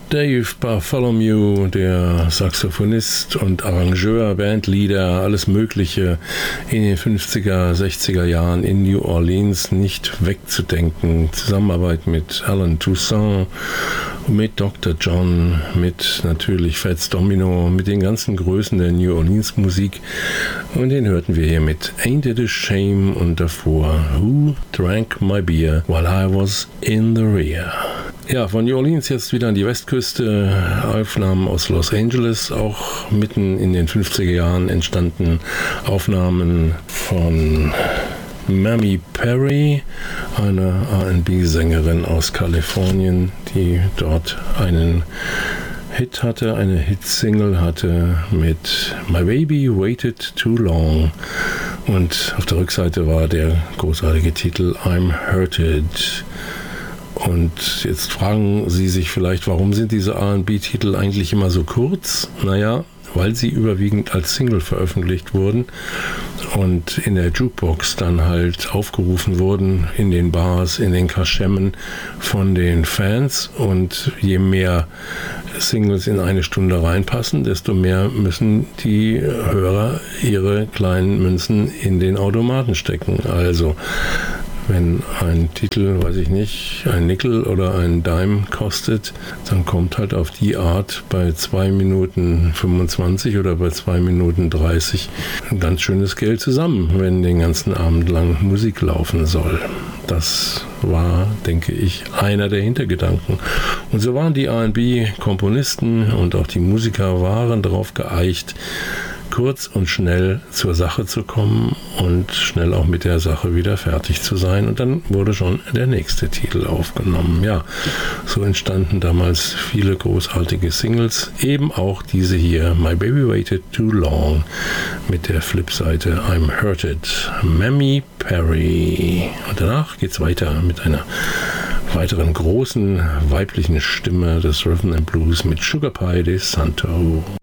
Dave Bartholomew, der Saxophonist und Arrangeur, Bandleader, alles Mögliche in den 50er, 60er Jahren in New Orleans nicht wegzudenken. Zusammenarbeit mit Alan Toussaint, mit Dr. John, mit natürlich Fats Domino, mit den ganzen Größen der New Orleans Musik. Und den hörten wir hier mit Ain't It a Shame und davor Who Drank My Beer While I Was in the Rear. Ja, von New Orleans jetzt wieder an die Westküste, Aufnahmen aus Los Angeles, auch mitten in den 50er Jahren entstanden Aufnahmen von Mamie Perry, eine R&B-Sängerin aus Kalifornien, die dort einen Hit hatte, eine Hitsingle hatte mit My Baby Waited Too Long. Und auf der Rückseite war der großartige Titel I'm Hurted. Und jetzt fragen Sie sich vielleicht, warum sind diese R&B-Titel eigentlich immer so kurz? Naja, weil sie überwiegend als Single veröffentlicht wurden und in der Jukebox dann halt aufgerufen wurden, in den Bars, in den Kaschemmen von den Fans. Und je mehr Singles in eine Stunde reinpassen, desto mehr müssen die Hörer ihre kleinen Münzen in den Automaten stecken. Also wenn ein Titel, weiß ich nicht, ein Nickel oder ein Dime kostet, dann kommt halt auf die Art bei 2 Minuten 25 oder bei 2 Minuten 30 ein ganz schönes Geld zusammen, wenn den ganzen Abend lang Musik laufen soll. Das war, denke ich, einer der Hintergedanken. Und so waren die R&B-Komponisten und auch die Musiker waren darauf geeicht, kurz und schnell zur Sache zu kommen und schnell auch mit der Sache wieder fertig zu sein. Und dann wurde schon der nächste Titel aufgenommen. Ja, so entstanden damals viele großartige Singles. Eben auch diese hier, My Baby Waited Too Long, mit der Flipseite I'm Hurted, Mamie Perry. Und danach geht's weiter mit einer weiteren großen weiblichen Stimme des Rhythm and Blues mit Sugar Pie DeSanto.